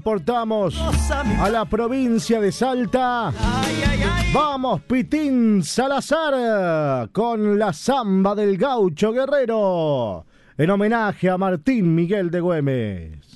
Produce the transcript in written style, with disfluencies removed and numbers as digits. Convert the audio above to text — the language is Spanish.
Portamos a la provincia de Salta. Vamos, Pitín Salazar, con la samba del gaucho guerrero, en homenaje a Martín Miguel de Güemes.